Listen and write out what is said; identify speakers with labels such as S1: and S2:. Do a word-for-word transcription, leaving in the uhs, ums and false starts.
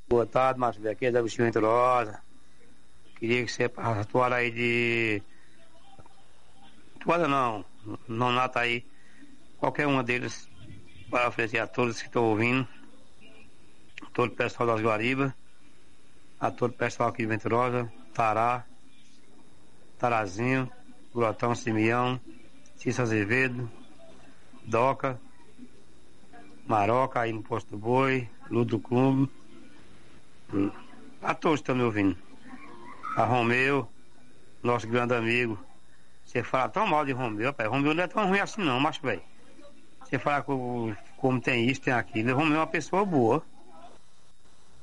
S1: Boa tarde, Márcio. Aqui é da Agostinho Venturosa. Queria que você passasse a toalha aí de... Toalha não, não nata aí. Qualquer uma deles para oferecer a todos que estão ouvindo. Todo o pessoal das Guaribas. A todo o pessoal aqui de Venturosa. Tará. Tarazinho. Grotão Simeão. Cícero Azevedo. Doca. Maroca aí no Posto do Boi. Ludo Clube. A todos que estão me ouvindo. A Romeu, nosso grande amigo. Você fala tão mal de Romeu, rapaz. Romeu não é tão ruim assim não, macho velho. Você fala como, como tem isso, tem aquilo. Romeu é uma pessoa boa.